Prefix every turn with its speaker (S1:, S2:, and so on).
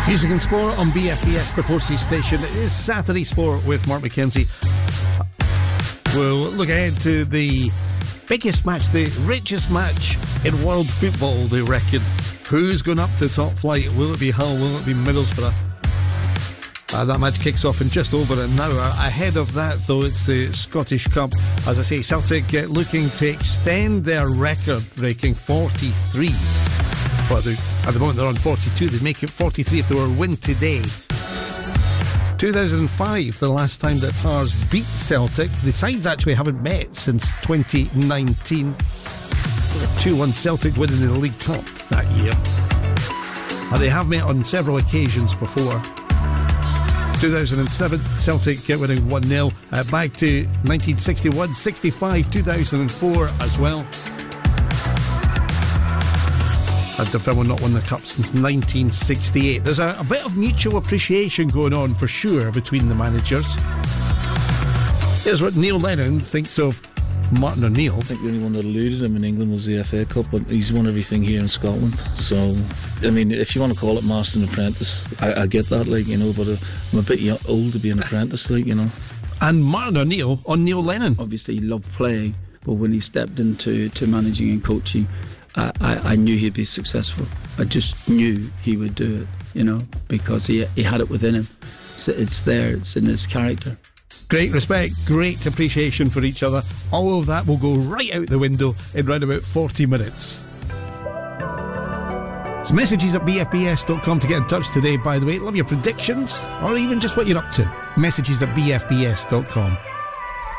S1: Music and Sport on BFBS, the 4C station. It is Saturday Sport with Mark McKenzie. We'll look ahead to the biggest match, the richest match in world football, they reckon. Who's going up to top flight? Will it be Hull? Will it be Middlesbrough? That match kicks off in just over an hour. Ahead of that, though, it's the Scottish Cup. As I say, Celtic looking to extend their record-breaking 43. Well, at the moment they're on 42. They'd make it 43 if they were to win today. 2005, the last time that Hearts beat Celtic. The sides actually haven't met since 2019. 2-1 Celtic winning the League Cup that year. They have met on several occasions before. 2007, Celtic winning 1-0. Back to 1961, 65, 2004 as well. And Dunfermline not won the Cup since 1968. There's a bit of mutual appreciation going on for sure between the managers. Here's what Neil Lennon thinks of Martin O'Neill.
S2: I think the only one that eluded him in England was the FA Cup, but he's won everything here in Scotland. So, I mean, if you want to call it Master and Apprentice, I get that, like, you know, but I'm a bit old to be an apprentice, like, you know.
S1: And Martin O'Neill on Neil Lennon.
S3: Obviously, he loved playing, but when he stepped into managing and coaching, I knew he'd be successful. I just knew he would do it, you know, because he had it within him. It's there, it's in his character.
S1: Great respect, great appreciation for each other. All of that will go right out the window in round about 40 minutes. It's messages at bfbs.com to get in touch today, by the way. Love your predictions or even just what you're up to. Messages at bfbs.com.